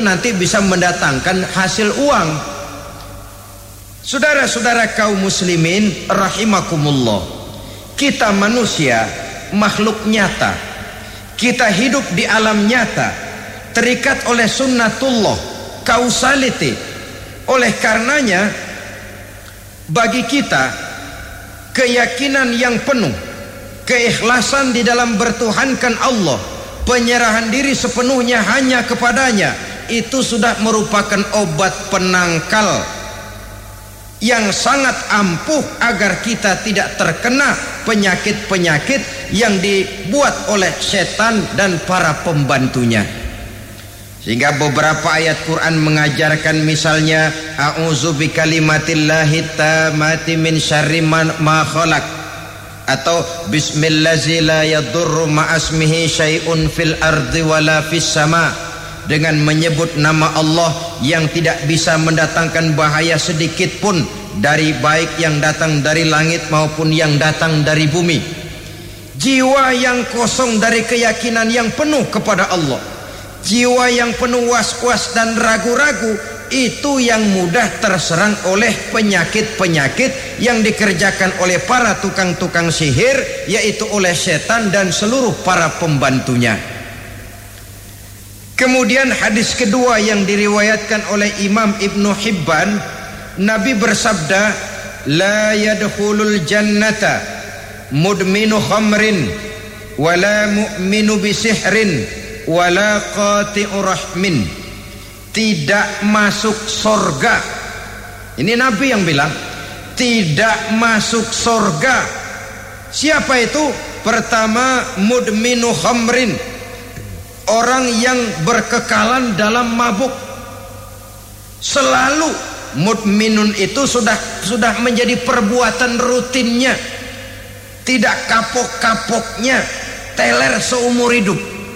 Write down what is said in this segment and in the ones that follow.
nanti bisa mendatangkan hasil uang. Saudara-saudara kaum muslimin rahimakumullah, kita manusia makhluk nyata, kita hidup di alam nyata, terikat oleh sunnatullah, causality. Oleh karenanya bagi kita keyakinan yang penuh, keikhlasan di dalam bertuhankan Allah, penyerahan diri sepenuhnya hanya kepadanya, itu sudah merupakan obat penangkal yang sangat ampuh agar kita tidak terkena penyakit-penyakit yang dibuat oleh setan dan para pembantunya. Sehingga beberapa ayat Quran mengajarkan, misalnya a'udzu bikalimatillahi tammati min syarri ma khalaq, atau bismillazi la yadurru ma'asmihi syai'un fil ardi wala fis sama', dengan menyebut nama Allah yang tidak bisa mendatangkan bahaya sedikit pun, dari baik yang datang dari langit maupun yang datang dari bumi. Jiwa yang kosong dari keyakinan yang penuh kepada Allah, jiwa yang penuh was-was dan ragu-ragu, itu yang mudah terserang oleh penyakit-penyakit yang dikerjakan oleh para tukang-tukang sihir, yaitu oleh setan dan seluruh para pembantunya. Kemudian hadis kedua yang diriwayatkan oleh Imam Ibnu Hibban, Nabi bersabda, la yadkhulul jannata mudminu khamrin wala mu'minu bisihrin wala qati'u rahmin. Tidak masuk surga. Ini Nabi yang bilang, tidak masuk surga. Siapa itu? Pertama, mudminu khamrin, orang yang berkekalan dalam mabuk. Selalu mudminun itu sudah menjadi perbuatan rutinnya, tidak kapok-kapoknya, teler seumur hidup.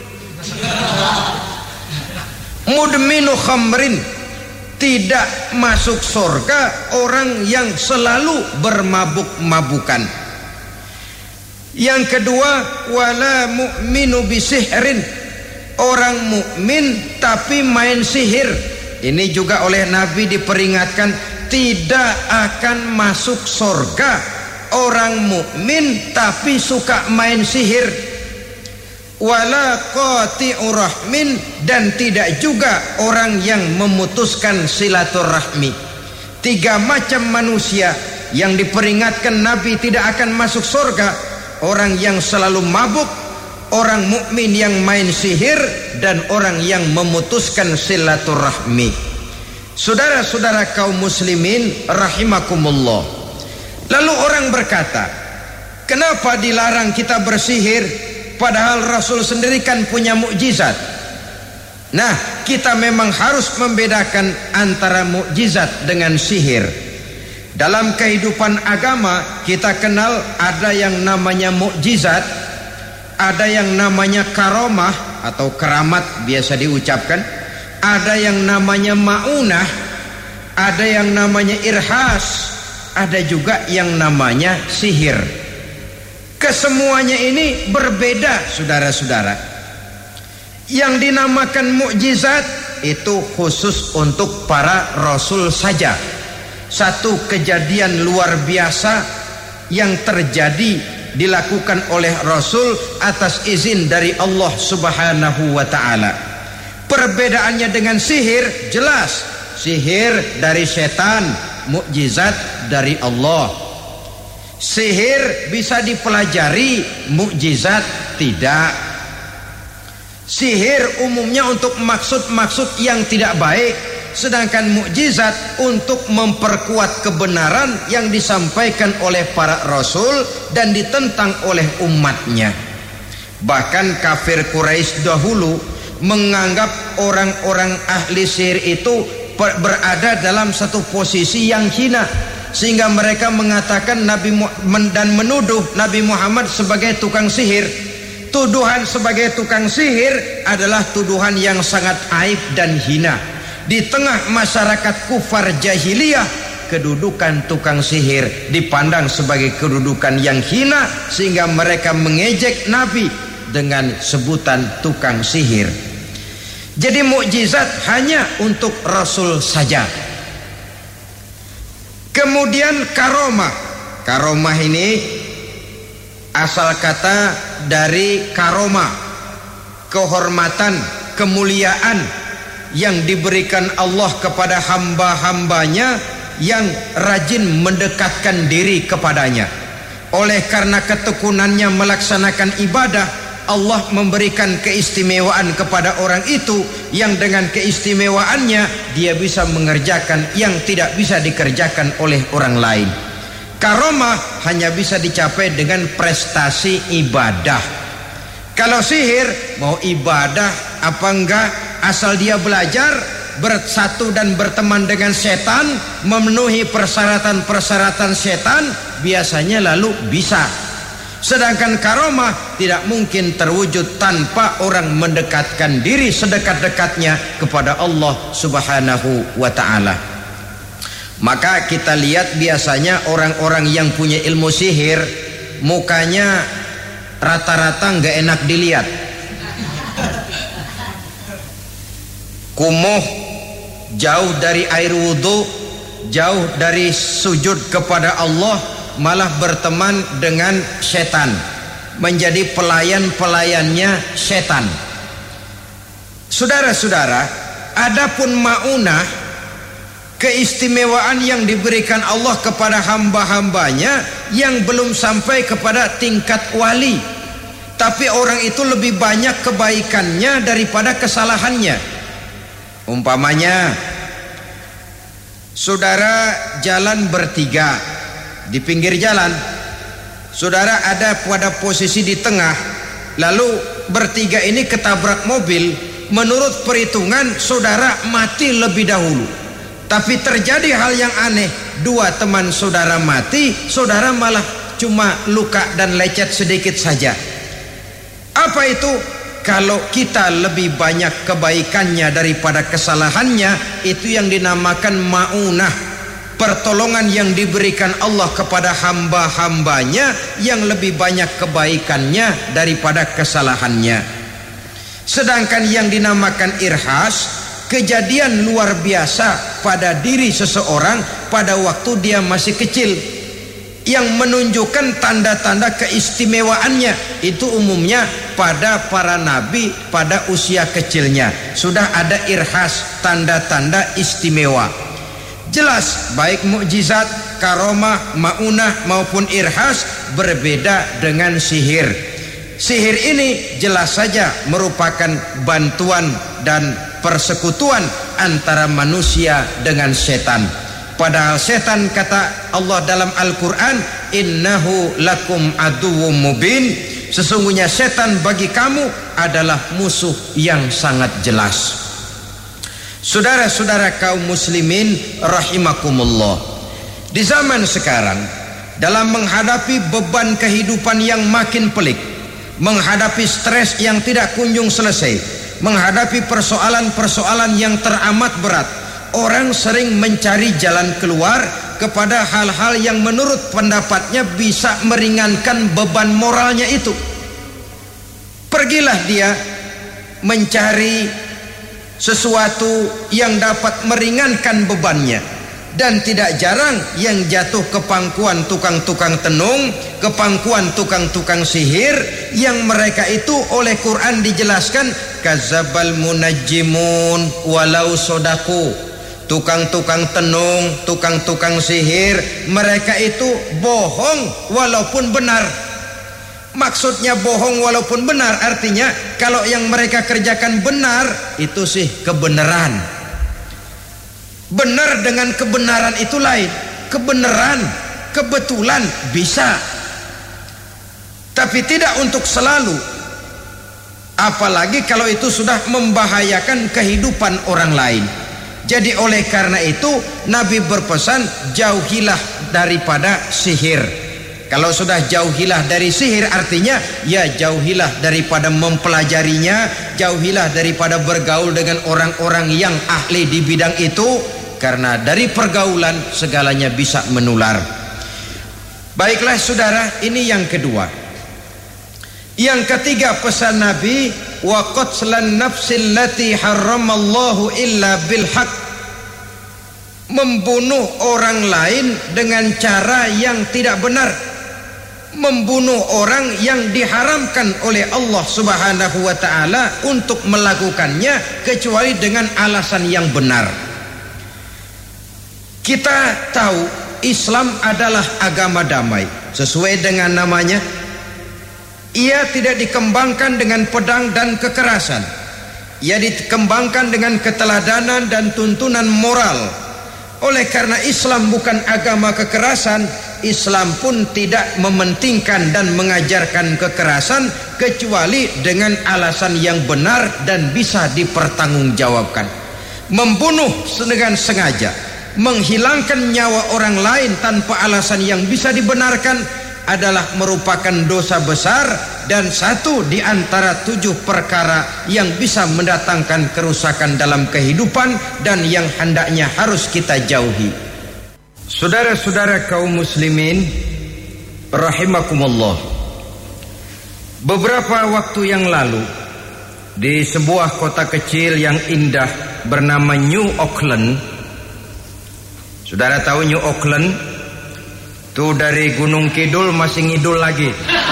Mudminu khamrin, tidak masuk surga orang yang selalu bermabuk-mabukan. Yang kedua, wala mu'minu bisihrin, orang mukmin tapi main sihir. Ini juga oleh Nabi diperingatkan, tidak akan masuk surga orang mukmin tapi suka main sihir. Wala qati'u rahmin, dan tidak juga orang yang memutuskan silaturahmi. Tiga macam manusia yang diperingatkan Nabi tidak akan masuk surga: orang yang selalu mabuk, orang mukmin yang main sihir, dan orang yang memutuskan silaturahmi. Saudara-saudara kaum muslimin rahimakumullah. Lalu orang berkata, kenapa dilarang kita bersihir padahal Rasul sendiri kan punya mukjizat? Nah, kita memang harus membedakan antara mukjizat dengan sihir. Dalam kehidupan agama kita kenal ada yang namanya mukjizat, ada yang namanya karomah atau keramat biasa diucapkan, ada yang namanya maunah, ada yang namanya irhas, ada juga yang namanya sihir. Kesemuanya ini berbeda, saudara-saudara. Yang dinamakan mukjizat itu khusus untuk para rasul saja. Satu kejadian luar biasa yang terjadi dilakukan oleh Rasul atas izin dari Allah Subhanahu wa ta'ala. Perbedaannya dengan sihir jelas. Sihir dari setan, mukjizat dari Allah. Sihir bisa dipelajari, mukjizat tidak. Sihir umumnya untuk maksud-maksud yang tidak baik, sedangkan mukjizat untuk memperkuat kebenaran yang disampaikan oleh para rasul dan ditentang oleh umatnya. Bahkan kafir Quraisy dahulu menganggap orang-orang ahli sihir itu berada dalam satu posisi yang hina, sehingga mereka mengatakan dan menuduh Nabi Muhammad sebagai tukang sihir. Tuduhan sebagai tukang sihir adalah tuduhan yang sangat aib dan hina. Di tengah masyarakat kufar jahiliyah, kedudukan tukang sihir dipandang sebagai kedudukan yang hina, sehingga mereka mengejek Nabi dengan sebutan tukang sihir. Jadi mukjizat hanya untuk Rasul saja. Kemudian karomah. Karomah ini asal kata dari karomah, kehormatan, kemuliaan yang diberikan Allah kepada hamba-hambanya yang rajin mendekatkan diri kepadanya. Oleh karena ketekunannya melaksanakan ibadah, Allah memberikan keistimewaan kepada orang itu yang dengan keistimewaannya dia bisa mengerjakan yang tidak bisa dikerjakan oleh orang lain. Karomah hanya bisa dicapai dengan prestasi ibadah. Kalau sihir mau ibadah apa enggak, asal dia belajar, bersatu dan berteman dengan setan, memenuhi persyaratan-persyaratan setan, biasanya lalu bisa. Sedangkan karomah tidak mungkin terwujud tanpa orang mendekatkan diri sedekat-dekatnya kepada Allah Subhanahu wa ta'ala. Maka kita lihat biasanya orang-orang yang punya ilmu sihir, mukanya rata-rata nggak enak dilihat. Kumuh, jauh dari air wudhu, jauh dari sujud kepada Allah, malah berteman dengan setan, menjadi pelayan-pelayannya setan. Saudara-saudara, adapun maunah, keistimewaan yang diberikan Allah kepada hamba-hambanya yang belum sampai kepada tingkat wali, tapi orang itu lebih banyak kebaikannya daripada kesalahannya. Umpamanya saudara jalan bertiga, di pinggir jalan saudara ada pada posisi di tengah, lalu bertiga ini ketabrak mobil. Menurut perhitungan saudara mati lebih dahulu, tapi terjadi hal yang aneh, dua teman saudara mati, saudara malah cuma luka dan lecet sedikit saja. Apa itu? Kalau kita lebih banyak kebaikannya daripada kesalahannya, itu yang dinamakan maunah, pertolongan yang diberikan Allah kepada hamba-hambanya yang lebih banyak kebaikannya daripada kesalahannya. Sedangkan yang dinamakan irhas, kejadian luar biasa pada diri seseorang pada waktu dia masih kecil, yang menunjukkan tanda-tanda keistimewaannya. Itu umumnya pada para nabi pada usia kecilnya sudah ada irhas, tanda-tanda istimewa. Jelas baik mukjizat, karomah, maunah maupun irhas berbeda dengan sihir. Sihir ini jelas saja merupakan bantuan dan persekutuan antara manusia dengan setan. Padahal setan, kata Allah dalam Al-Quran, innahu lakum aduwwum mubin, sesungguhnya setan bagi kamu adalah musuh yang sangat jelas. Saudara-saudara kaum muslimin rahimakumullah, di zaman sekarang dalam menghadapi beban kehidupan yang makin pelik, menghadapi stres yang tidak kunjung selesai, menghadapi persoalan-persoalan yang teramat berat, orang sering mencari jalan keluar kepada hal-hal yang menurut pendapatnya bisa meringankan beban moralnya itu. Pergilah dia mencari sesuatu yang dapat meringankan bebannya. Dan tidak jarang yang jatuh ke pangkuan tukang-tukang tenung, ke pangkuan tukang-tukang sihir, yang mereka itu oleh Quran dijelaskan kazabal munajjimun walau sodaku. Tukang-tukang tenung, tukang-tukang sihir, mereka itu bohong walaupun benar. Maksudnya bohong walaupun benar, artinya kalau yang mereka kerjakan benar, itu sih kebenaran. Benar dengan kebenaran itu lain. Kebenaran, kebetulan bisa, tapi tidak untuk selalu. Apalagi kalau itu sudah membahayakan kehidupan orang lain. Jadi oleh karena itu Nabi berpesan, jauhilah daripada sihir. Kalau sudah jauhilah dari sihir, artinya ya jauhilah daripada mempelajarinya, jauhilah daripada bergaul dengan orang-orang yang ahli di bidang itu, karena dari pergaulan segalanya bisa menular. Baiklah saudara, ini yang kedua. Yang ketiga pesan Nabi, wa qatlan nafsil lati harramallahu illa bil haq, membunuh orang lain dengan cara yang tidak benar, membunuh orang yang diharamkan oleh Allah Subhanahu wa taala untuk melakukannya kecuali dengan alasan yang benar. Kita tahu Islam adalah agama damai sesuai dengan namanya. Ia tidak dikembangkan dengan pedang dan kekerasan. Ia dikembangkan dengan keteladanan dan tuntunan moral. Oleh karena Islam bukan agama kekerasan, Islam pun tidak mementingkan dan mengajarkan kekerasan kecuali dengan alasan yang benar dan bisa dipertanggungjawabkan. Membunuh dengan sengaja, menghilangkan nyawa orang lain tanpa alasan yang bisa dibenarkan adalah merupakan dosa besar dan satu di antara 7 perkara yang bisa mendatangkan kerusakan dalam kehidupan dan yang hendaknya harus kita jauhi. Saudara-saudara kaum muslimin rahimakumullah, beberapa waktu yang lalu di sebuah kota kecil yang indah bernama New Auckland. Saudara tahu New Auckland? Itu dari Gunung Kidul masih ngidul lagi.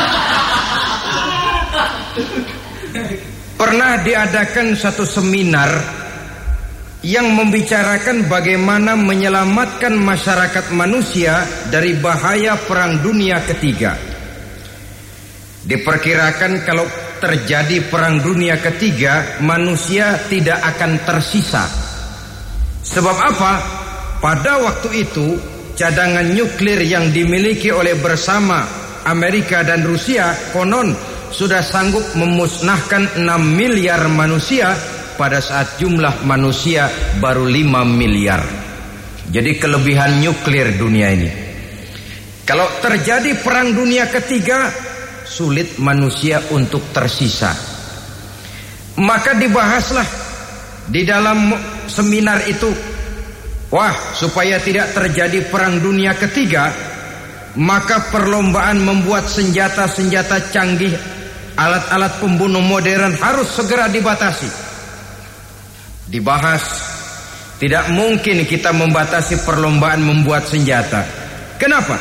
Pernah diadakan satu seminar yang membicarakan bagaimana menyelamatkan masyarakat manusia dari bahaya Perang Dunia Ketiga. Diperkirakan kalau terjadi Perang Dunia Ketiga, manusia tidak akan tersisa. Sebab apa? Pada waktu itu cadangan nuklir yang dimiliki oleh bersama Amerika dan Rusia konon sudah sanggup memusnahkan 6 miliar manusia pada saat jumlah manusia baru 5 miliar. Jadi kelebihan nuklir dunia ini. Kalau terjadi Perang Dunia Ketiga, sulit manusia untuk tersisa. Maka dibahaslah di dalam seminar itu, supaya tidak terjadi Perang Dunia Ketiga, maka perlombaan membuat senjata-senjata canggih, alat-alat pembunuh modern harus segera dibatasi. Dibahas, tidak mungkin kita membatasi perlombaan membuat senjata. Kenapa?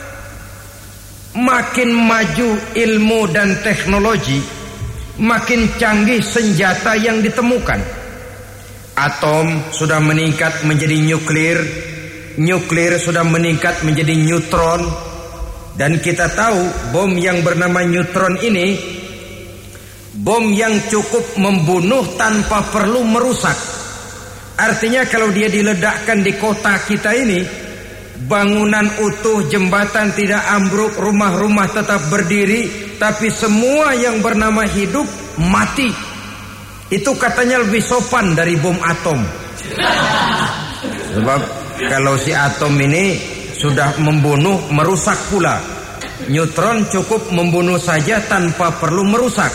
Makin maju ilmu dan teknologi, makin canggih senjata yang ditemukan. Atom sudah meningkat menjadi nuklir, nuklir sudah meningkat menjadi neutron, dan kita tahu bom yang bernama neutron ini bom yang cukup membunuh tanpa perlu merusak. Artinya kalau dia diledakkan di kota kita ini, bangunan utuh, jembatan tidak ambruk, rumah-rumah tetap berdiri, tapi semua yang bernama hidup mati. Itu katanya lebih sopan dari bom atom. Sebab kalau si atom ini sudah membunuh, merusak pula. Neutron cukup membunuh saja tanpa perlu merusak.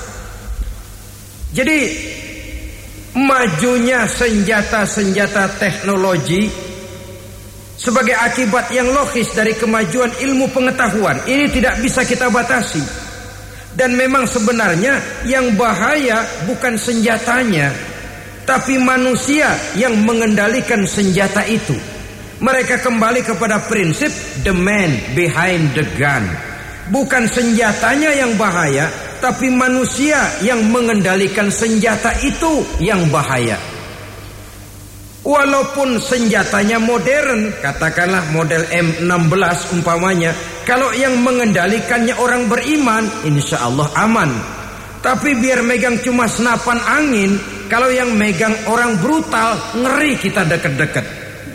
Jadi majunya senjata-senjata teknologi sebagai akibat yang logis dari kemajuan ilmu pengetahuan. Ini tidak bisa kita batasi. Dan memang sebenarnya yang bahaya bukan senjatanya, tapi manusia yang mengendalikan senjata itu. Mereka kembali kepada prinsip the man behind the gun. Bukan senjatanya yang bahaya, tapi manusia yang mengendalikan senjata itu yang bahaya. Walaupun senjatanya modern, katakanlah model M16 umpamanya, kalau yang mengendalikannya orang beriman, insya Allah aman. Tapi biar megang cuma senapan angin, kalau yang megang orang brutal, ngeri kita deket-deket.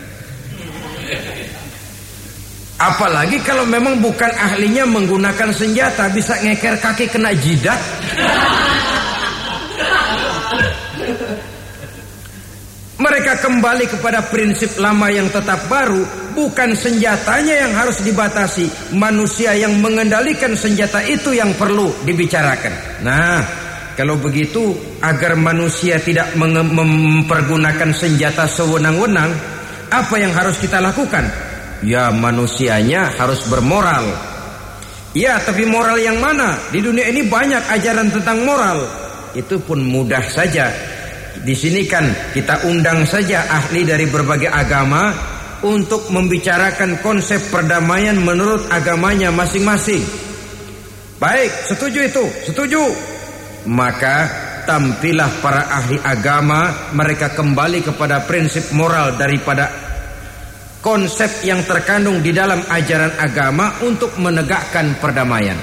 Apalagi kalau memang bukan ahlinya menggunakan senjata, bisa ngeker kaki kena jidat. Mereka kembali kepada prinsip lama yang tetap baru. Bukan senjatanya yang harus dibatasi, manusia yang mengendalikan senjata itu yang perlu dibicarakan. Nah, kalau begitu, agar manusia tidak mempergunakan senjata sewenang-wenang, apa yang harus kita lakukan? Ya, manusianya harus bermoral. Ya, tapi moral yang mana? Di dunia ini banyak ajaran tentang moral. itu pun mudah saja. Di sini kan kita undang saja ahli dari berbagai agama untuk membicarakan konsep perdamaian menurut agamanya masing-masing. Baik, setuju itu, setuju. Maka tampillah para ahli agama, mereka kembali kepada prinsip moral daripada konsep yang terkandung di dalam ajaran agama untuk menegakkan perdamaian.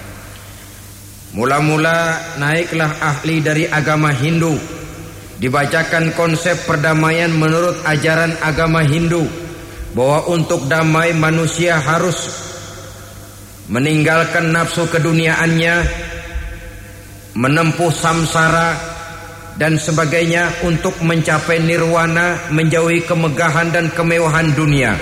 Mula-mula naiklah ahli dari agama Hindu, dibacakan konsep perdamaian menurut ajaran agama Hindu, bahwa untuk damai manusia harus meninggalkan nafsu keduniaannya, menempuh samsara dan sebagainya untuk mencapai nirwana, menjauhi kemegahan dan kemewahan dunia.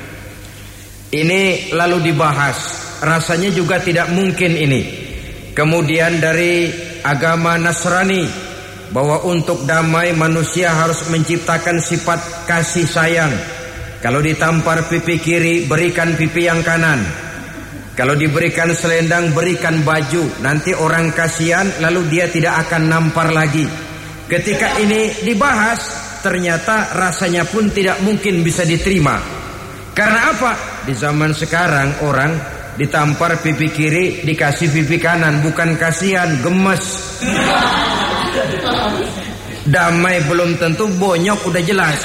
Ini lalu dibahas, rasanya juga tidak mungkin ini. Kemudian dari agama Nasrani, bahwa untuk damai manusia harus menciptakan sifat kasih sayang. Kalau ditampar pipi kiri, berikan pipi yang kanan. Kalau diberikan selendang, berikan baju. Nanti orang kasihan, lalu dia tidak akan nampar lagi. Ketika ini dibahas, ternyata rasanya pun tidak mungkin bisa diterima. Karena apa? Di zaman sekarang orang ditampar pipi kiri, dikasih pipi kanan. Bukan kasihan, gemes. Damai belum tentu, bonyok udah jelas.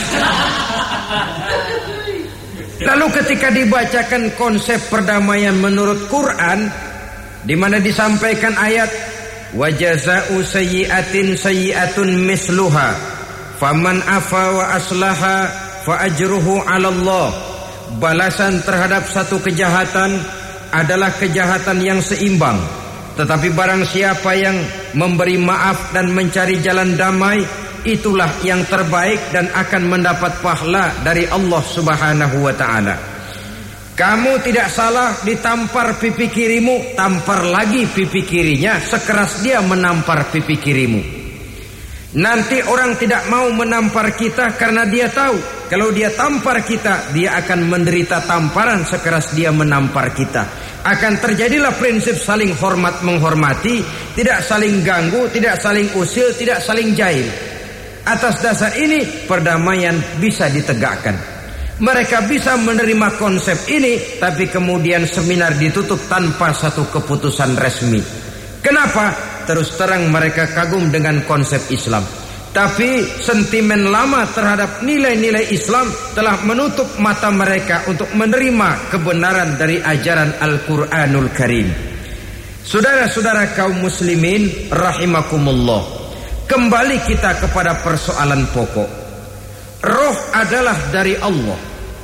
Lalu ketika dibacakan konsep perdamaian menurut Quran, di mana disampaikan ayat wa jazaa'u sayyi'atin sayyi'atun misluha faman afa wa aslaha fa ajruhu 'ala Allah. Balasan terhadap satu kejahatan adalah kejahatan yang seimbang, tetapi barang siapa yang memberi maaf dan mencari jalan damai, itulah yang terbaik dan akan mendapat pahala dari Allah Subhanahu wa ta'ala. Kamu tidak salah ditampar pipi kirimu, tampar lagi pipi kirinya sekeras dia menampar pipi kirimu. Nanti orang tidak mau menampar kita karena dia tahu kalau dia tampar kita, dia akan menderita tamparan sekeras dia menampar kita. Akan terjadilah prinsip saling hormat menghormati, tidak saling ganggu, tidak saling usil, tidak saling jahil. Atas dasar ini perdamaian bisa ditegakkan. Mereka bisa menerima konsep ini, tapi kemudian seminar ditutup tanpa satu keputusan resmi. Kenapa? Terus terang mereka kagum dengan konsep Islam, tapi sentimen lama terhadap nilai-nilai Islam telah menutup mata mereka untuk menerima kebenaran dari ajaran Al-Quranul Karim. Saudara-saudara kaum muslimin rahimakumullah, kembali kita kepada persoalan pokok. Roh adalah dari Allah.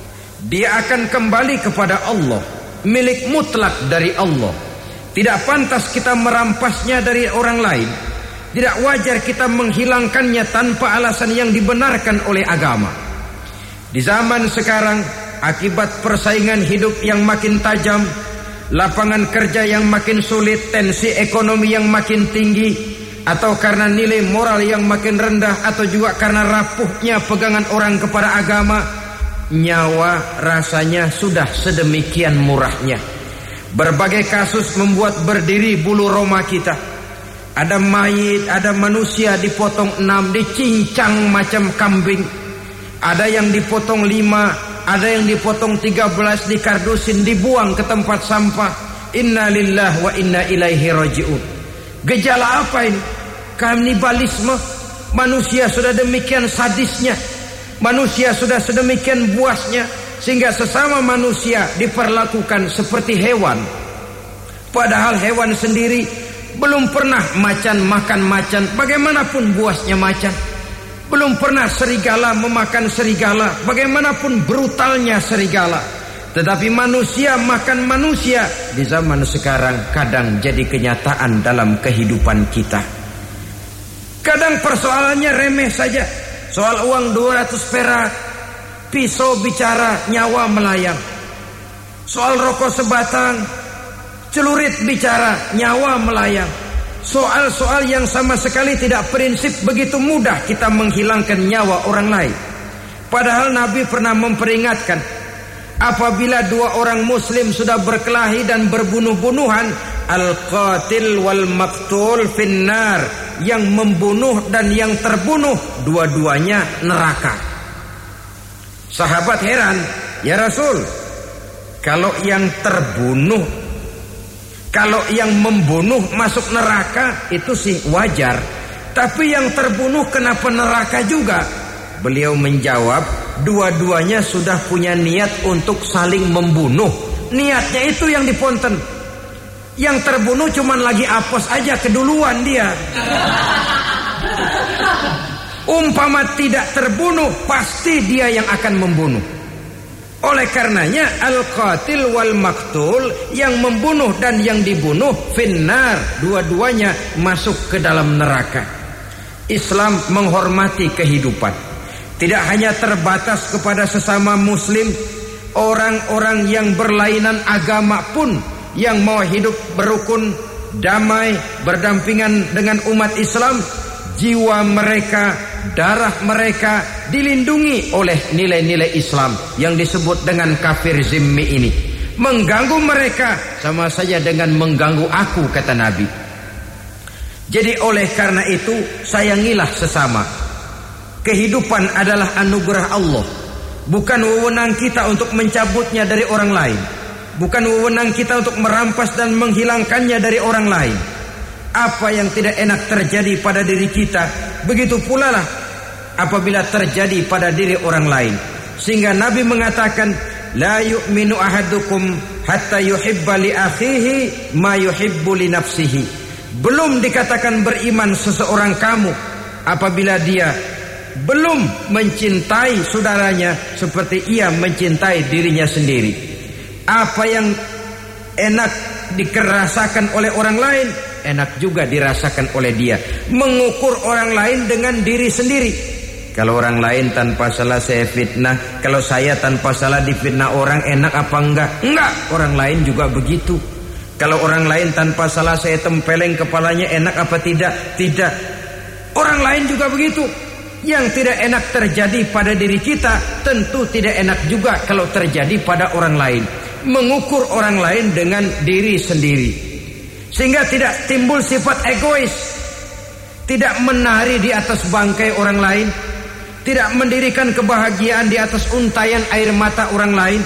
Dia akan kembali kepada Allah, milik mutlak dari Allah. Tidak pantas kita merampasnya dari orang lain. Tidak wajar kita menghilangkannya tanpa alasan yang dibenarkan oleh agama. Di zaman sekarang, akibat persaingan hidup yang makin tajam, lapangan kerja yang makin sulit, tensi ekonomi yang makin tinggi, atau karena nilai moral yang makin rendah, atau juga karena rapuhnya pegangan orang kepada agama, nyawa rasanya sudah sedemikian murahnya. Berbagai kasus membuat berdiri bulu roma kita. Ada mayit, ada manusia dipotong 6, dicincang macam kambing. Ada yang dipotong 5, ada yang dipotong 13, dikardusin, dibuang ke tempat sampah. Inna lillahi wa inna ilaihi raji'un. Gejala apa ini? Kanibalisme. Manusia sudah demikian sadisnya, manusia sudah sedemikian buasnya, sehingga sesama manusia diperlakukan seperti hewan. Padahal hewan sendiri belum pernah macan makan macan, bagaimanapun buasnya macan. Belum pernah serigala memakan serigala, bagaimanapun brutalnya serigala. Tetapi manusia makan manusia di zaman sekarang kadang jadi kenyataan dalam kehidupan kita. Kadang persoalannya remeh saja. Soal uang 200 perak, pisau bicara, nyawa melayang. Soal rokok sebatang, celurit bicara, nyawa melayang. Soal-soal yang sama sekali tidak prinsip, begitu mudah kita menghilangkan nyawa orang lain. Padahal Nabi pernah memperingatkan, apabila dua orang muslim sudah berkelahi dan berbunuh-bunuhan, al-qatil wal maqtul finnar, yang membunuh dan yang terbunuh dua-duanya neraka. Sahabat heran, ya Rasul, kalau yang terbunuh, kalau yang membunuh masuk neraka itu sih wajar, tapi yang terbunuh kenapa neraka juga? Beliau menjawab, dua-duanya sudah punya niat untuk saling membunuh. Niatnya itu yang diponten. Yang terbunuh cuman lagi apes aja, keduluan dia. Umpama tidak terbunuh, pasti dia yang akan membunuh. Oleh karenanya al-qatil wal maktul, yang membunuh dan yang dibunuh finnar, dua-duanya masuk ke dalam neraka. Islam menghormati kehidupan, tidak hanya terbatas kepada sesama muslim, orang-orang yang berlainan agama pun yang mau hidup berukun, damai, berdampingan dengan umat Islam, jiwa mereka, darah mereka dilindungi oleh nilai-nilai Islam yang disebut dengan kafir zimmi ini. Mengganggu mereka sama saja dengan mengganggu aku, kata Nabi. Jadi oleh karena itu, sayangilah sesama. Kehidupan adalah anugerah Allah, bukan wewenang kita untuk mencabutnya dari orang lain, bukan wewenang kita untuk merampas dan menghilangkannya dari orang lain. Apa yang tidak enak terjadi pada diri kita, begitu pula lah apabila terjadi pada diri orang lain. Sehingga Nabi mengatakan, la yu'minu ahadukum hatta yuhibba li akhihi ma yuhibbu li nafsihi. Belum dikatakan beriman seseorang kamu apabila dia belum mencintai saudaranya seperti ia mencintai dirinya sendiri. Apa yang enak dirasakan oleh orang lain, enak juga dirasakan oleh dia. Mengukur orang lain dengan diri sendiri. Kalau orang lain tanpa salah saya fitnah, kalau saya tanpa salah difitnah orang, enak apa enggak? Enggak, orang lain juga begitu. Kalau orang lain tanpa salah saya tempeleng kepalanya, enak apa tidak? Tidak. Orang lain juga begitu. Yang tidak enak terjadi pada diri kita, tentu tidak enak juga kalau terjadi pada orang lain. Mengukur orang lain dengan diri sendiri, sehingga tidak timbul sifat egois, tidak menari di atas bangkai orang lain, tidak mendirikan kebahagiaan di atas untayan air mata orang lain.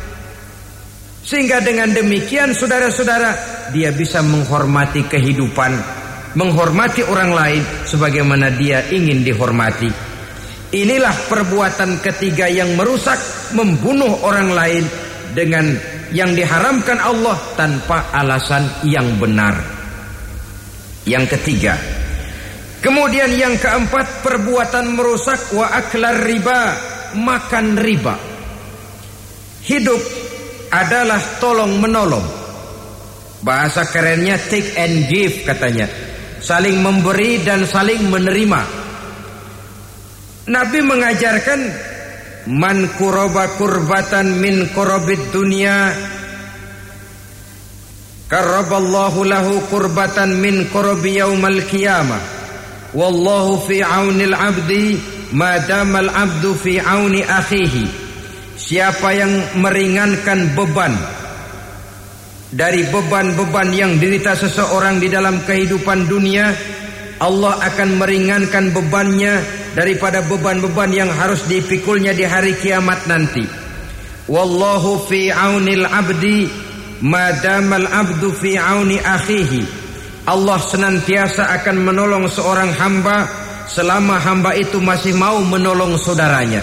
Sehingga dengan demikian saudara-saudara, dia bisa menghormati kehidupan, menghormati orang lain sebagaimana dia ingin dihormati. Inilah perbuatan ketiga yang merusak, membunuh orang lain dengan yang diharamkan Allah tanpa alasan yang benar. Yang ketiga. Kemudian yang keempat, perbuatan merusak wa aklar riba, makan riba. Hidup adalah tolong menolong. Bahasa kerennya take and give katanya. Saling memberi dan saling menerima. Nabi mengajarkan, man kuraba kurbatan min kurabid dunya karaballahu lahu kurbatan min kurabi yaumal qiyamah. Wallahu fi aunil abdi madamal abdu fi auni akhihi. Siapa yang meringankan beban dari beban-beban yang derita seseorang di dalam kehidupan dunia, Allah akan meringankan bebannya daripada beban-beban yang harus dipikulnya di hari kiamat nanti. Wallahu fi aunil abdi madamal abdu fi auni akhihi. Allah senantiasa akan menolong seorang hamba selama hamba itu masih mau menolong saudaranya.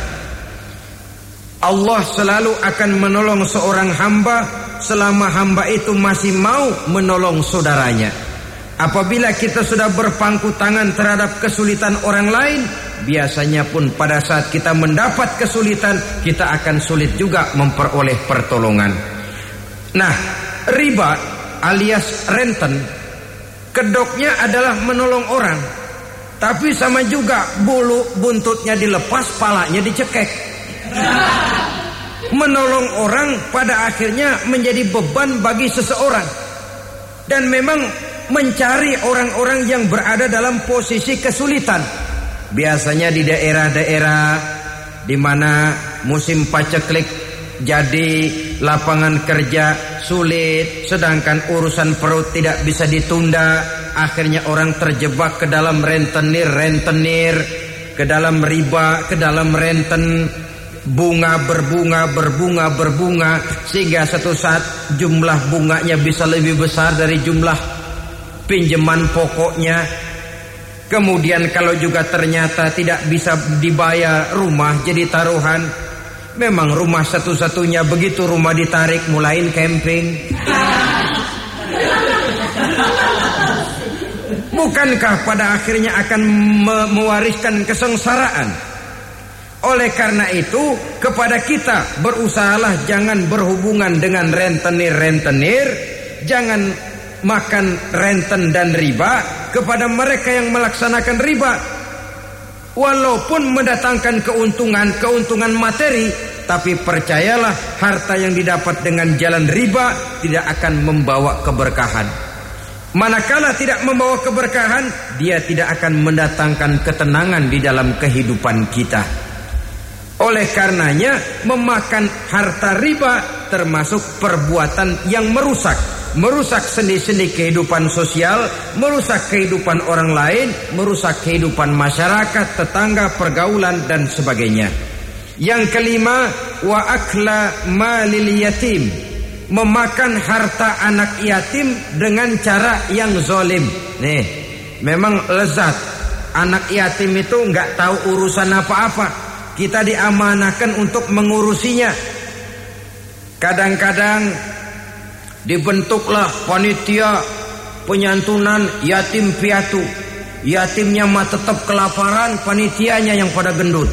Allah selalu akan menolong seorang hamba selama hamba itu masih mau menolong saudaranya. Apabila kita sudah berpangku tangan terhadap kesulitan orang lain, biasanya pun pada saat kita mendapat kesulitan, kita akan sulit juga memperoleh pertolongan. Nah, riba alias renten, kedoknya adalah menolong orang, tapi sama juga bulu buntutnya dilepas, palanya dicekek. Menolong orang pada akhirnya menjadi beban bagi seseorang. Dan memang mencari orang-orang yang berada dalam posisi kesulitan, biasanya di daerah-daerah di mana musim paceklik, jadi lapangan kerja sulit, sedangkan urusan perut tidak bisa ditunda. Akhirnya orang terjebak ke dalam rentenir, ke dalam riba, ke dalam renten. Bunga berbunga, sehingga satu saat jumlah bunganya bisa lebih besar dari jumlah pinjaman pokoknya. Kemudian kalau juga ternyata tidak bisa dibayar, rumah jadi taruhan. Memang rumah satu-satunya, begitu rumah ditarik mulain camping. Bukankah pada akhirnya akan mewariskan kesengsaraan? Oleh karena itu, kepada kita berusahalah jangan berhubungan dengan rentenir, jangan makan renten dan riba. Kepada mereka yang melaksanakan riba, walaupun mendatangkan keuntungan materi, tapi percayalah, harta yang didapat dengan jalan riba tidak akan membawa keberkahan. Manakala tidak membawa keberkahan, dia tidak akan mendatangkan ketenangan di dalam kehidupan kita. Oleh karenanya, memakan harta riba termasuk perbuatan yang merusak sendi-sendi kehidupan sosial, merusak kehidupan orang lain, merusak kehidupan masyarakat, tetangga, pergaulan dan sebagainya. Yang kelima, wa akla malil yatim, memakan harta anak yatim dengan cara yang zalim. Nih, memang lezat. Anak yatim itu nggak tahu urusan apa-apa. Kita diamanahkan untuk mengurusinya. Kadang-kadang dibentuklah panitia penyantunan yatim piatu. Yatimnya mah tetap kelaparan, panitianya yang pada gendut.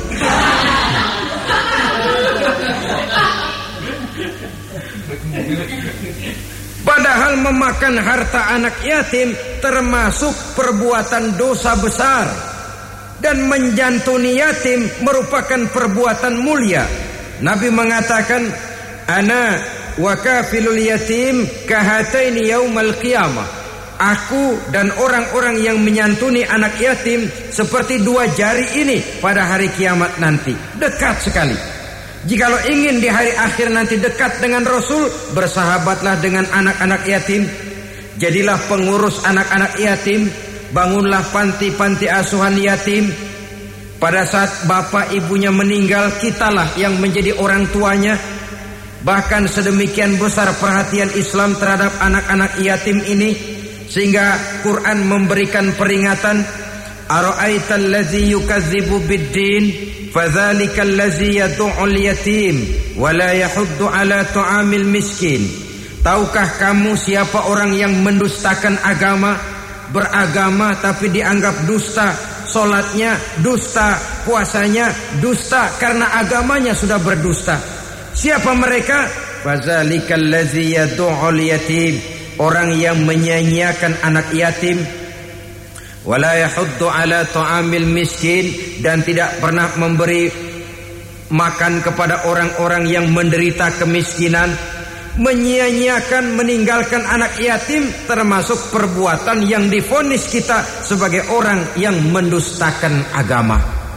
Padahal memakan harta anak yatim termasuk perbuatan dosa besar. Dan menjantuni yatim merupakan perbuatan mulia. Nabi mengatakan, ana wa kafilul yatim kahataini yaumal qiyamah. Aku dan orang-orang yang menyantuni anak yatim seperti dua jari ini pada hari kiamat nanti. Dekat sekali. Jikalau ingin di hari akhir nanti dekat dengan Rasul, bersahabatlah dengan anak-anak yatim. Jadilah pengurus anak-anak yatim. Bangunlah panti-panti asuhan yatim. Pada saat bapak ibunya meninggal, kitalah yang menjadi orang tuanya. Bahkan sedemikian besar perhatian Islam terhadap anak-anak yatim ini, sehingga Quran memberikan peringatan, ara'aital ladzi yukadzibu biddin fadzalikal ladzi yad'ul yatim wa la yahuddu ala ta'amil miskin. Tahukah kamu siapa orang yang mendustakan agama? Beragama tapi dianggap dusta, solatnya dusta, puasanya dusta karena agamanya sudah berdusta. Siapa mereka? Fazalikal ladzi yad'ul yatim, orang yang menyia-nyiakan anak yatim. Wala yahuddu ala ta'amil miskin, dan tidak pernah memberi makan kepada orang-orang yang menderita kemiskinan. Menyia-nyiakan, meninggalkan anak yatim termasuk perbuatan yang divonis kita sebagai orang yang mendustakan agama.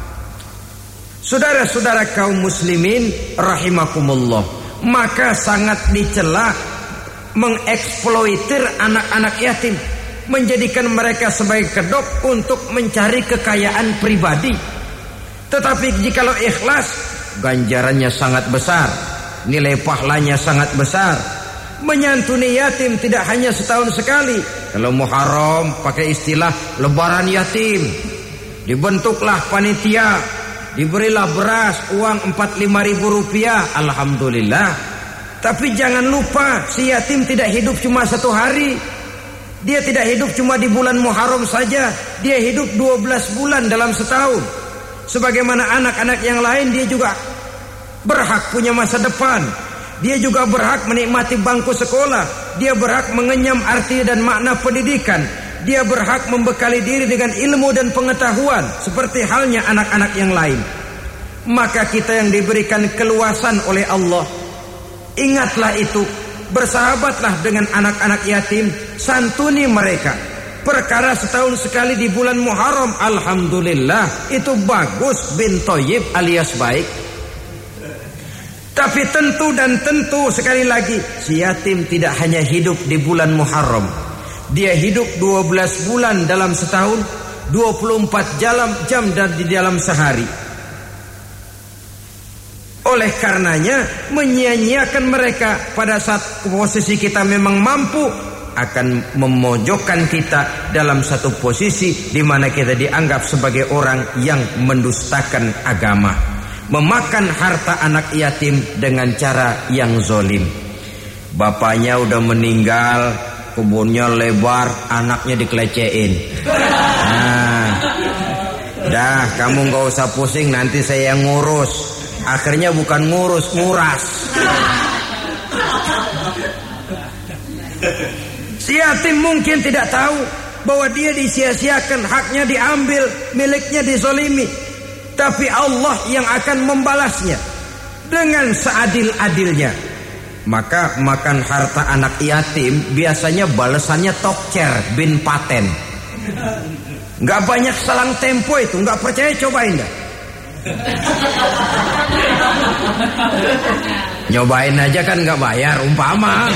Saudara-saudara kaum muslimin rahimakumullah, maka sangat dicela mengeksploitir anak-anak yatim, menjadikan mereka sebagai kedok untuk mencari kekayaan pribadi. Tetapi jikalau ikhlas, ganjarannya sangat besar, nilai pahalanya sangat besar. Menyantuni yatim tidak hanya setahun sekali. Kalau Muharram pakai istilah lebaran yatim, dibentuklah panitia, diberilah beras, uang 45.000 rupiah, alhamdulillah. Tapi jangan lupa, si yatim tidak hidup cuma satu hari. Dia tidak hidup cuma di bulan Muharram saja, dia hidup 12 bulan dalam setahun. Sebagaimana anak-anak yang lain, dia juga berhak punya masa depan. Dia juga berhak menikmati bangku sekolah. Dia berhak mengenyam arti dan makna pendidikan. Dia berhak membekali diri dengan ilmu dan pengetahuan seperti halnya anak-anak yang lain. Maka kita yang diberikan keluasan oleh Allah, ingatlah itu. Bersahabatlah dengan anak-anak yatim, santuni mereka. Perkara setahun sekali di bulan Muharram, alhamdulillah, itu bagus bin Thayyib alias baik. Tapi tentu dan tentu sekali lagi, si yatim tidak hanya hidup di bulan Muharram. Dia hidup 12 bulan dalam setahun, 24 jam dan di dalam sehari. Oleh karenanya, menyia-nyiakan mereka pada saat posisi kita memang mampu akan memojokkan kita dalam satu posisi di mana kita dianggap sebagai orang yang mendustakan agama, memakan harta anak yatim dengan cara yang zolim. Bapaknya udah meninggal, kebunnya lebar, anaknya dikelecehin. Nah, dah kamu gak usah pusing, nanti saya yang ngurus. Akhirnya bukan ngurus, nguras. Si yatim mungkin tidak tahu bahwa dia disia-siakan, haknya diambil, miliknya dizolimi. Tapi Allah yang akan membalasnya dengan seadil-adilnya. Maka makan harta anak yatim biasanya balasannya tokcer bin paten. Gak banyak selang tempo itu, gak percaya cobain dah. Nyobain aja kan gak bayar, umpama.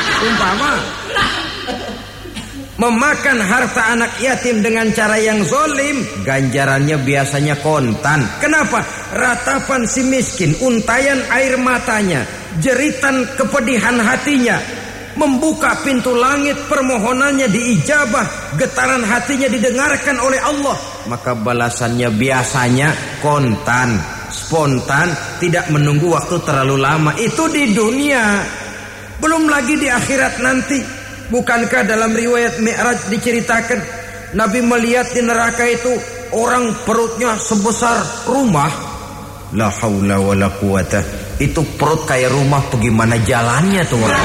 Memakan harta anak yatim dengan cara yang zolim, ganjarannya biasanya kontan. Kenapa? Ratapan si miskin, untayan air matanya, jeritan kepedihan hatinya, membuka pintu langit, permohonannya diijabah, getaran hatinya didengarkan oleh Allah. Maka balasannya biasanya kontan, spontan, tidak menunggu waktu terlalu lama. Itu di dunia, belum lagi di akhirat nanti. Bukankah dalam riwayat Mi'raj diceritakan Nabi melihat di neraka itu orang perutnya sebesar rumah. La haula wala quwata. Itu perut kayak rumah, bagaimana jalannya tuh orang?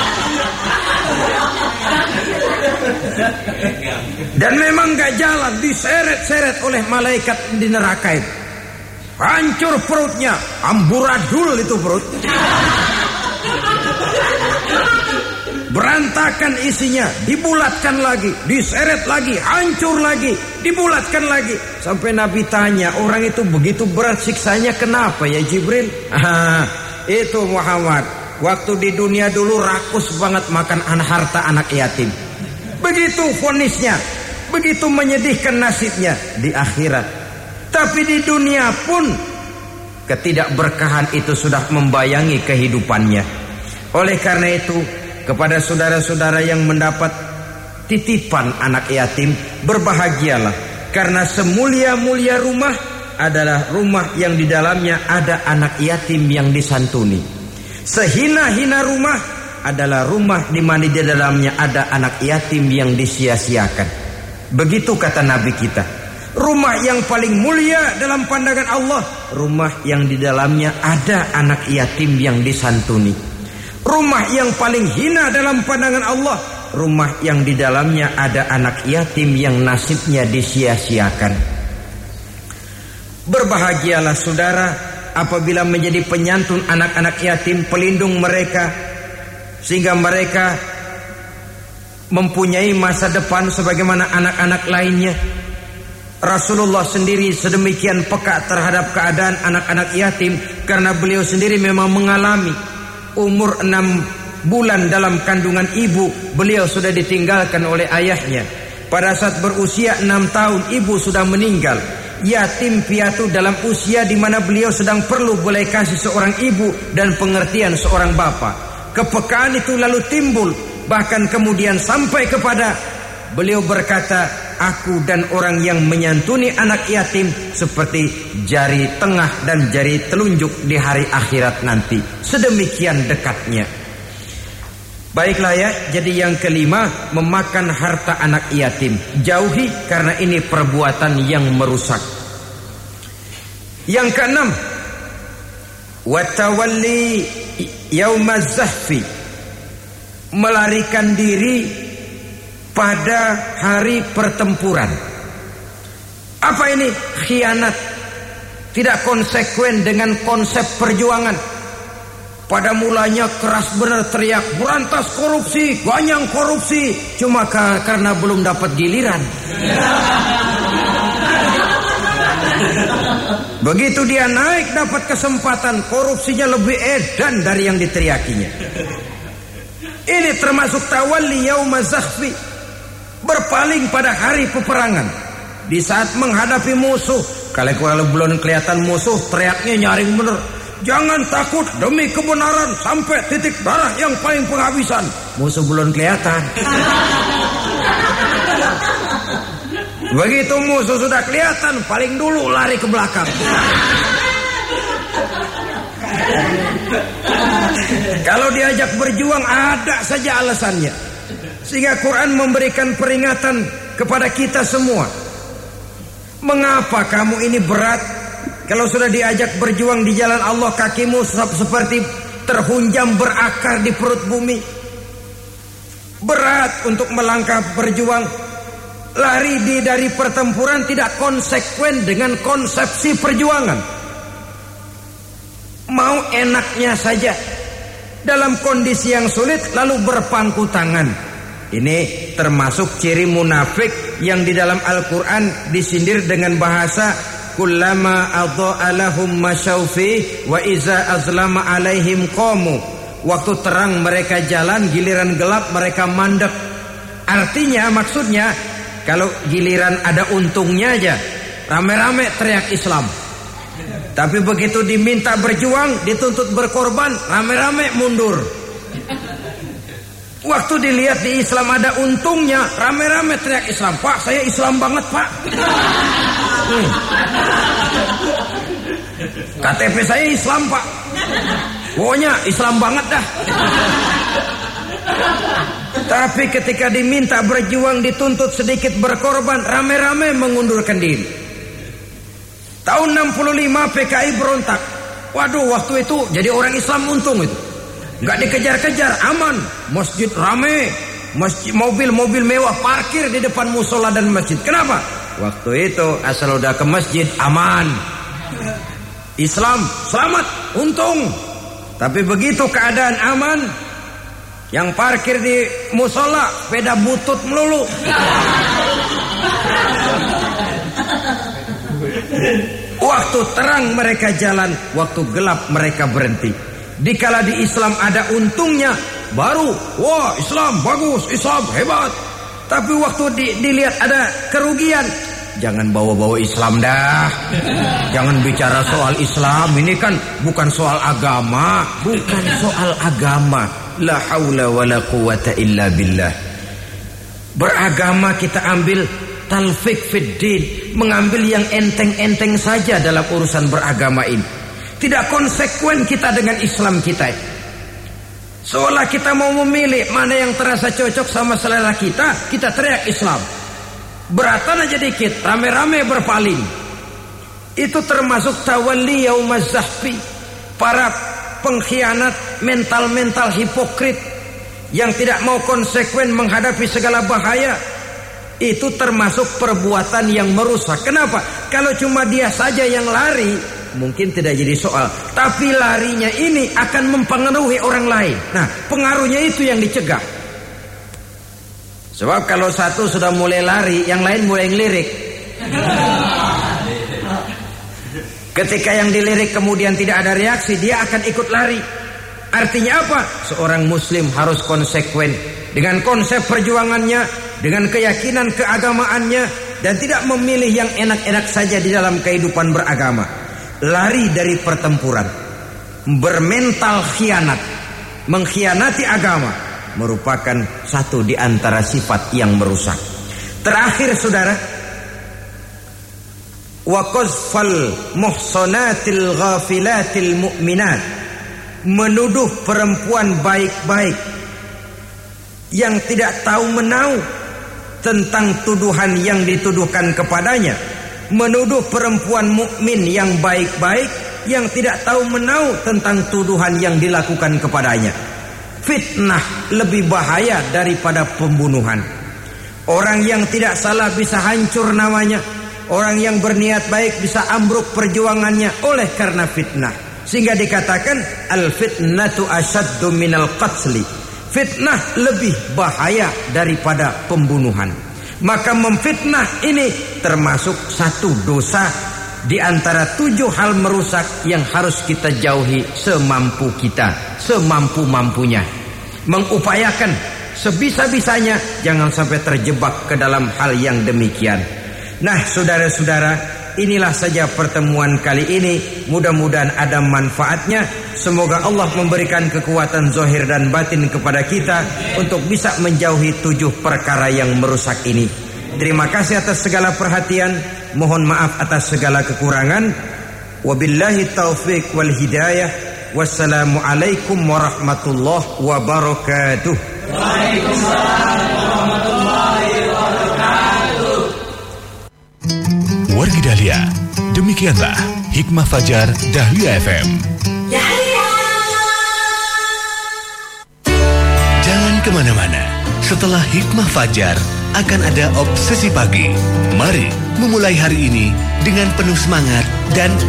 Dan memang gak jalan, diseret-seret oleh malaikat di neraka itu. Hancur perutnya, amburadul itu perut. Berantakan isinya, dibulatkan lagi, diseret lagi, hancur lagi, dibulatkan lagi. Sampai Nabi tanya, orang itu begitu berat siksanya kenapa ya Jibril? Itu Muhammad, waktu di dunia dulu rakus banget makan harta anak yatim. Begitu vonisnya, begitu menyedihkan nasibnya di akhirat. Tapi di dunia pun ketidakberkahan itu sudah membayangi kehidupannya. Oleh karena itu, kepada saudara-saudara yang mendapat titipan anak yatim, berbahagialah, karena semulia-mulia rumah adalah rumah yang di dalamnya ada anak yatim yang disantuni. Sehina-hina rumah adalah rumah di mana di dalamnya ada anak yatim yang disia-siakan. Begitu kata Nabi kita. Rumah yang paling mulia dalam pandangan Allah, rumah yang di dalamnya ada anak yatim yang disantuni. Rumah yang paling hina dalam pandangan Allah, rumah yang di dalamnya ada anak yatim yang nasibnya disia-siakan. Berbahagialah saudara apabila menjadi penyantun anak-anak yatim, pelindung mereka, sehingga mereka mempunyai masa depan sebagaimana anak-anak lainnya. Rasulullah sendiri sedemikian peka terhadap keadaan anak-anak yatim karena beliau sendiri memang mengalami. Umur 6 bulan dalam kandungan ibu, beliau sudah ditinggalkan oleh ayahnya. Pada saat berusia 6 tahun, ibu sudah meninggal. Yatim piatu dalam usia di mana beliau sedang perlu belas kasih seorang ibu dan pengertian seorang bapa. Kepekaan itu lalu timbul, bahkan kemudian sampai kepada beliau berkata, aku dan orang yang menyantuni anak yatim seperti jari tengah dan jari telunjuk di hari akhirat nanti. Sedemikian dekatnya. Baiklah ya, jadi yang kelima, memakan harta anak yatim. Jauhi, karena ini perbuatan yang merusak. Yang keenam, watawalli yaumaz zahfi, melarikan diri pada hari pertempuran. Apa ini? Khianat. Tidak konsekuen dengan konsep perjuangan. Pada mulanya keras benar teriak, berantas korupsi, ganyang korupsi. Cuma karena belum dapat giliran. Begitu dia naik dapat kesempatan, korupsinya lebih edan dari yang diteriakinya. Ini termasuk tawalli yauma zakhfi, berpaling pada hari peperangan. Di saat menghadapi musuh, kalau belum kelihatan musuh, teriaknya nyaring bener. Jangan takut demi kebenaran sampai titik darah yang paling penghabisan. Musuh belum kelihatan. Begitu musuh sudah kelihatan, paling dulu lari ke belakang. Kalau diajak berjuang ada saja alasannya. Sehingga Quran memberikan peringatan kepada kita semua. Mengapa kamu ini berat? Kalau sudah diajak berjuang di jalan Allah, kakimu seperti terhunjam berakar di perut bumi. Berat untuk melangkah berjuang. Lari dari pertempuran tidak konsekuen dengan konsepsi perjuangan. Mau enaknya saja dalam kondisi yang sulit lalu berpangku tangan. Ini termasuk ciri munafik yang di dalam Al-Quran disindir dengan bahasa kullama adha'a lahum masyaufi wa iza azlama alaihim qamu. Waktu terang mereka jalan, giliran gelap mereka mandek. Artinya, maksudnya, kalau giliran ada untungnya aja, rame-rame teriak Islam. Tapi begitu diminta berjuang, dituntut berkorban, rame-rame mundur. Waktu dilihat di Islam ada untungnya, rame-rame teriak Islam. Pak, saya Islam banget, Pak. KTP saya Islam, Pak. Pokoknya Islam banget dah. Tapi ketika diminta berjuang, dituntut sedikit berkorban, rame-rame mengundurkan diri. Tahun 65 PKI berontak. Waduh, waktu itu jadi orang Islam untung itu. Nggak dikejar-kejar, aman. Masjid rame, masjid, mobil-mobil mewah parkir di depan musola dan masjid. Kenapa? Waktu itu asal udah ke masjid aman. Islam selamat, untung. Tapi begitu keadaan aman, yang parkir di musola sepeda butut melulu. Waktu terang mereka jalan, waktu gelap mereka berhenti. Dikala di Islam ada untungnya, baru wah Islam bagus, Islam hebat. Tapi waktu dilihat ada kerugian, jangan bawa-bawa Islam dah. Jangan bicara soal Islam, ini kan bukan soal agama. Bukan soal agama. La haula wa la quwata illa billah. Beragama kita ambil talfik fid din, mengambil yang enteng-enteng saja dalam urusan beragama ini. Tidak konsekuen kita dengan Islam kita. Seolah kita mau memilih mana yang terasa cocok sama selera kita, kita teriak Islam. Beratan aja dikit, rame-rame berpaling. Itu termasuk tawalli yaumaz zahfi. Para pengkhianat, mental-mental hipokrit yang tidak mau konsekuen menghadapi segala bahaya. Itu termasuk perbuatan yang merusak. Kenapa? Kalau cuma dia saja yang lari, mungkin tidak jadi soal. Tapi larinya ini akan mempengaruhi orang lain. Nah, pengaruhnya itu yang dicegah. Sebab kalau satu sudah mulai lari, yang lain mulai ngelirik. Ketika yang dilirik kemudian tidak ada reaksi, dia akan ikut lari. Artinya apa? Seorang muslim harus konsekuen dengan konsep perjuangannya, dengan keyakinan keagamaannya, dan tidak memilih yang enak-enak saja di dalam kehidupan beragama. Lari dari pertempuran, bermental khianat, mengkhianati agama, merupakan satu di antara sifat yang merusak. Terakhir saudara, wa qazfal muhsanatil ghafilatil mu'minat, menuduh perempuan baik-baik yang tidak tahu menau tentang tuduhan yang dituduhkan kepadanya, menuduh perempuan mukmin yang baik-baik yang tidak tahu menau tentang tuduhan yang dilakukan kepadanya. Fitnah lebih bahaya daripada pembunuhan. Orang yang tidak salah bisa hancur namanya. Orang yang berniat baik bisa ambruk perjuangannya oleh karena fitnah. Sehingga dikatakan al-fitnatu asyaddu minal qatli. Fitnah lebih bahaya daripada pembunuhan. Maka memfitnah ini termasuk satu dosa di antara 7 hal merusak yang harus kita jauhi semampu kita, semampu-mampunya. Mengupayakan sebisa-bisanya jangan sampai terjebak ke dalam hal yang demikian. Nah, saudara-saudara, inilah saja pertemuan kali ini. Mudah-mudahan ada manfaatnya. Semoga Allah memberikan kekuatan zahir dan batin kepada kita untuk bisa menjauhi 7 perkara yang merusak ini. Terima kasih atas segala perhatian. Mohon maaf atas segala kekurangan. Wabillahi taufiq wal hidayah. Wassalamualaikum warahmatullahi wabarakatuh. Waalaikumsalam warahmatullahi wabarakatuh. Wargi Dahlia, demikianlah Hikmah Fajar Dahlia FM. Jangan kemana-mana. Setelah Hikmah Fajar akan ada Obsesi Pagi. Mari memulai hari ini dengan penuh semangat dan